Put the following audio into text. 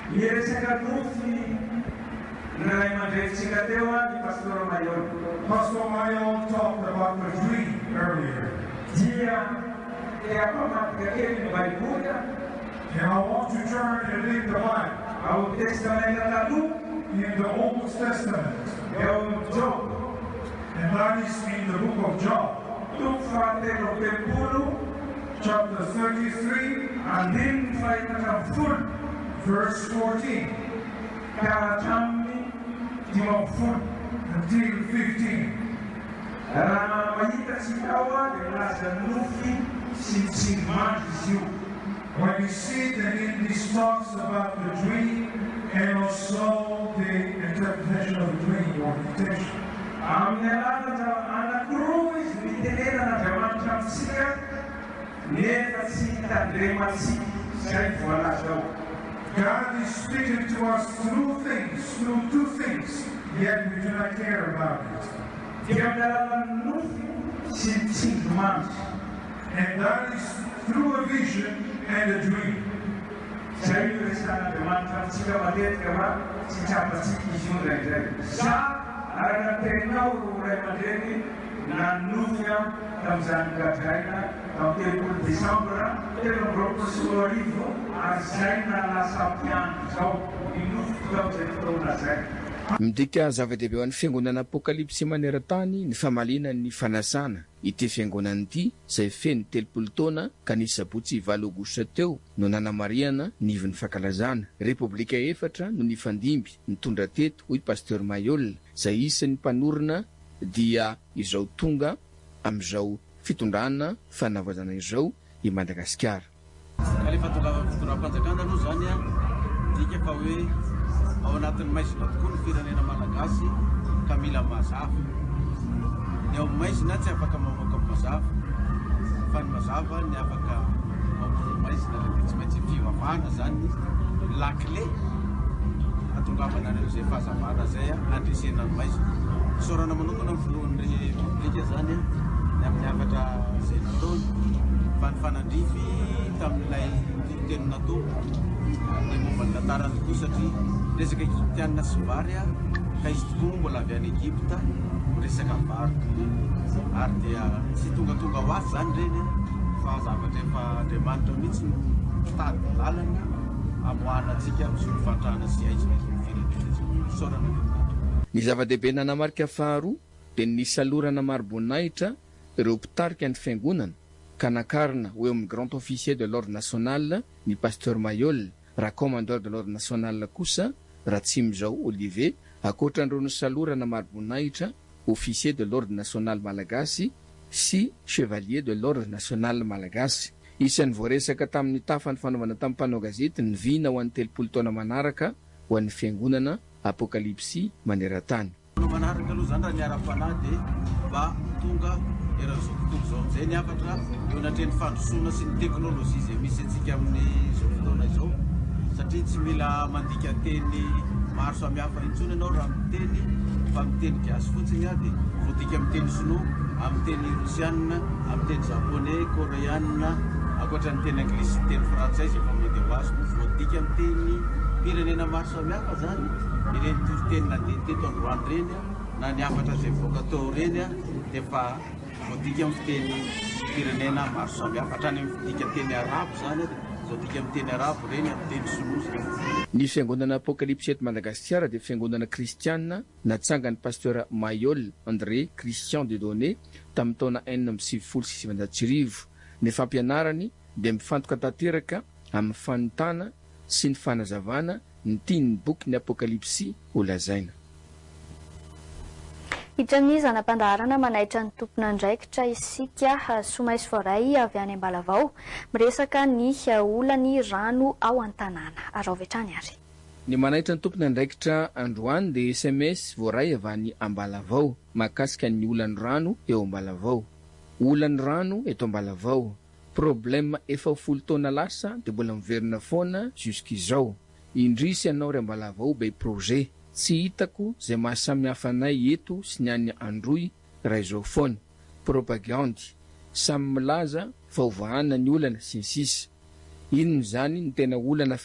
Pastor Mayo talked about the dream earlier. And I want to turn and read the Bible in the Old Testament. And that is in the book of Job. Chapter 33 and then verse 14 until 15. When we see that this talks about the dream and also the interpretation of the dream or meditation. God is speaking to us through two things, yet we do not care about it. And that is through a vision and a dream. Midika zava-dehibe ho an'ny fiangonana apokalipsy maneran-tany ny famalinany ny fanasana ity fiangonana ity izay feno 30 taona ka ny sabotsy 7 aogositra teo no nanamariana nivon'ny fankalazana. Repoblika 4 no nifandimby nitondra teto hoy Pasteur Mayol izay isan'ny mpanorona dia izao tonga amin'izao fitondrana fanavazana izao i Madagasikara. Kalefa tonga fitondram-panjakana aloha zany dika fa hoe ao anatin'ny maizina tokoa ny firenena malagasy ka mila mazava. Ny ao maizina tsy afaka mamoaka mazava fa ny mazava ny afaka mamoaka maizina tsy maintsy fivavahana zany lakle atongavana an'izay fahazavana zay andresena ny maizina. Sorana manokana amin'ny voalohan'ny repoblika zany ny amin'ny afatra izay nataony fa ny fanandrify tamin'ilay teny natao ny momba ny tantarany koa satria resaka egyptianina sy vary ka izy tokoa mbola avy any Egypta resaka vary ary dia tsy tonga ho azy zany reny fa zavatra efa Andriamanitra mihitsy mitady lalana amoahana antsika amin'ny fantrahana sy aiza ny firenena sorana. Ny zava-dehibe nanamarika faharoa dia ny salorana maro-boninahitra ireo mpitarika ny fiangonana ka nakarina ho eo amin'ny grand officier de l'ordre national ny Pasteur Mayol, raha commandeur de l'ordre national kosa Ratsimzao Olivier, akoatran'ireo ny salorana maro-boninahitra officier de l'ordre national malagasy sy chevalier de l'ordre national malagasy. Isan'ny voaresaka tamin'ny tafan'ny fanaovana tamin'ny mpanao gazety ny vina ho an'ny 30 taona manaraka ho an'ny fiangonana apokalipsy maneran-tany. Manaraka aloha zany raha ny ara-panahy dia mba tonga eran'izao tontolo izao amin'izay ny afatra eo anatreny fandrosoana sy ny teknôlôjia izay misy antsika amin'izao fotoana izao satria tsy mila mandika teny maro samihafa intsony ianao raha miteny fa miteny gasy fotsiny dia voadika amin'ny teny sinoa, amin'ny teny rosianina, amin'ny teny japonais, koreanina, akoatra ny teny anglisy, teny frantsay izay efa mety ho azy voadika amin'ny teny pirenena maro samihafa zany ireny toriteny nandeha teto androany reny na ny afatra izay voaka tao reny dia fa voadika amin'ny teny pirenena maro samihafa hatrany voadika teny arabo zany voadika amin'ny teny arabo reny amin'ny teny sinoa. Ny fiangonana apokalipsy eto Madagasikara dia fiangonana kristianina natsangan'ny Pasteur Mayol André Christian de Donné tamin'ny taona 1976. Ny fampianarany dia mifantoka tanteraka amin'ny fanontana sy ny fanazavana ny tian'ny boky ny apokalipsy ho lazaina. Itran'ny zanam-pandaharana manaitra ny tompona andraikitra isika Somaisy Voray avy any Ambalavao miresaka ny olany rano ao an-tanàna. Araovetrany ary. Ny manaitra ny tompona andraikitra androany dia SMS Voray avy any Ambalavao mahakasika ny olany rano eo Ambalavao. Olany rano eto Ambalavao. Problème efa 10 taona lasa dia mbola miverina foana jusqu'izao. Indrisy ianao ry Ambalavao be projet. Tsy hitako izay mahasamihafa anay eto sy ny any Androy raha izao foana. Propagandy samy milaza fa ovahana ny olana sy ny sisa. Inony zany ny tena olana